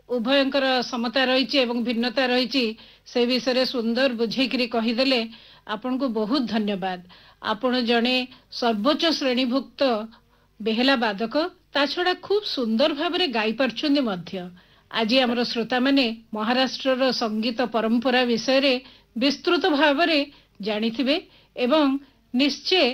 ଉଭୟଙ୍କର ସମତା ରହିଛି ଏବଂ ଭିନ୍ନତା ରହିଛି ସେ ବିଷୟରେ ସୁନ୍ଦର ବୁଝେଇକିରି କହିଦେଲେ। ଆପଣଙ୍କୁ ବହୁତ ଧନ୍ୟବାଦ। ଆପଣ ଜଣେ ସର୍ବୋଚ୍ଚ ଶ୍ରେଣୀଭୁକ୍ତ ବେହେଲା ବାଦକ, ତା ଛଡ଼ା ଖୁବ୍ ସୁନ୍ଦର ଭାବରେ ଗାଇପାରୁଛନ୍ତି ମଧ୍ୟ। ଆଜି ଆମର ଶ୍ରୋତାମାନେ ମହାରାଷ୍ଟ୍ରର ସଙ୍ଗୀତ ପରମ୍ପରା ବିଷୟରେ ବିସ୍ତୃତ ଭାବରେ ଜାଣିଥିବେ ଏବଂ ନିଶ୍ଚୟ